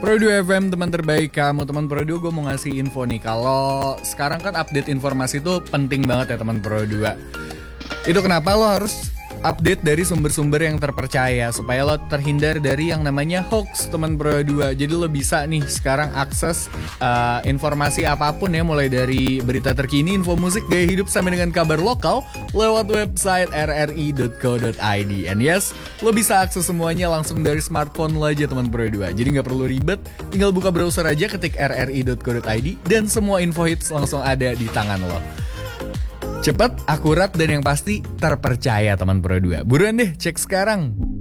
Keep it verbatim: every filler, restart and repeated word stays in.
Pro dua F M, teman terbaik kamu. Teman Pro dua, gue mau ngasih info nih. Kalau sekarang kan update informasi itu penting banget ya teman Pro dua. Itu kenapa lo harus update dari sumber-sumber yang terpercaya, supaya lo terhindar dari yang namanya hoax teman Pro dua. Jadi lo bisa nih sekarang akses uh, informasi apapun ya, mulai dari berita terkini, info musik, gaya hidup, sampai dengan kabar lokal lewat website r r i dot co dot i d. And yes, lo bisa akses semuanya langsung dari smartphone lo aja teman Pro dua. Jadi gak perlu ribet, tinggal buka browser aja, ketik r r i dot co dot i d, dan semua info hits langsung ada di tangan lo. Cepat, akurat, dan yang pasti terpercaya teman Pro dua. Buruan deh, cek sekarang.